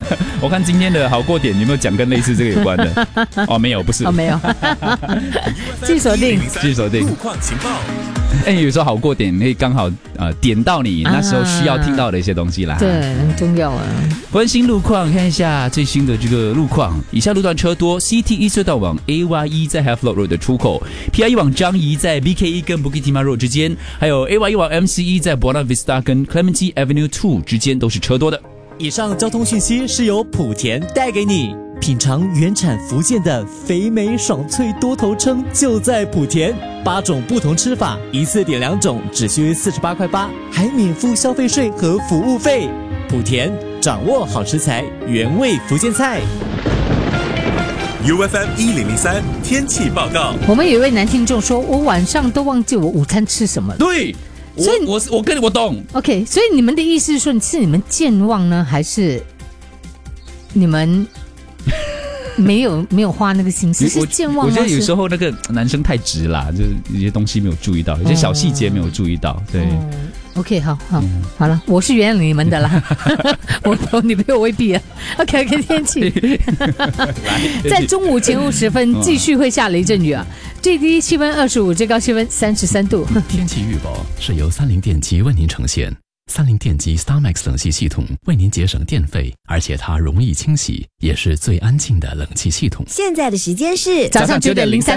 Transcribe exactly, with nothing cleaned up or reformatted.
我看今天的好过点有没有讲跟类似这个有关的？哦，没有，不是。 哦，没有。继续锁定， 继续锁定。路况情报。哎，有时候好过点可以刚好呃点到你那时候需要听到的一些东西啦。 对，很重要啊。 关心路况，看一下最新的这个路况。以下路段车多 ：C T 一隧道往 A Y E 在 Havelock Road 的出口 ，P I E 往张仪在 B K E 跟 Bukit Timah Road 之间，还有 A Y E 往 M C E 在 Buona Vista 跟 Clementi Avenue 二之间都是车多的。 以上交通讯息是由莆田带给你。品尝原产福建的肥美爽脆多头称就在莆田，八种不同吃法，一次点两种，只需四十八块八，还免付消费税和服务费。莆田掌握好食材，原味福建菜。 U F M 一零零三天气报告。 我们有一位男听众说，我晚上都忘记我午餐吃什么了。 对。所以我我跟我懂 ，OK， 所以你们的意思是说，是你们健忘呢，还是你们没有没有花那个心思？是健忘吗？ 我觉得有时候那个男生太直啦，就是有些东西没有注意到，有些小细节没有注意到。对、 哦、，OK， 好好、嗯、好了，我是原谅你们的啦，我我女朋友未必啊。OK OK， 天气在中午前后时分继续会下雷阵雨啊。最低气温二十五，最高气温三十三度。 天气预报是由三菱电机为您呈现。三菱电机 StarMax 冷气系统为您节省电费，而且它容易清洗，也是最安静的冷气系统。 现在的时间是早上九点零三分。